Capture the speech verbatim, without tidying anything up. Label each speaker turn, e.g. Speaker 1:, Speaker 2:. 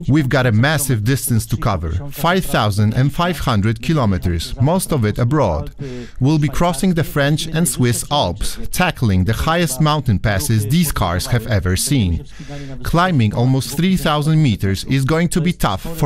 Speaker 1: We've got a massive distance to cover, five thousand five hundred kilometers, most of it abroad. We'll be crossing the French and Swiss Alps, tackling the highest mountain passes these cars have ever seen. Climbing almost three thousand meters is going to be tough for